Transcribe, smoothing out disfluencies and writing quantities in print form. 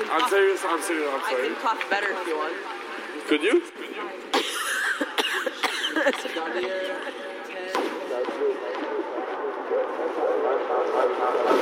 I'm serious. I'm I sorry. can cough better if you want. Could you? Got here.